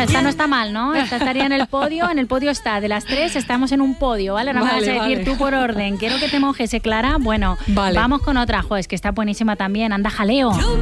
esta no está mal, ¿no? Esta estaría en el podio está. De las 3 estamos en un podio, ¿vale? Ahora me vas a decir tú por orden. Quiero que te mojes, Clara. Bueno, vamos con otra. Jo, es que está buenísima también. Anda, jaleo.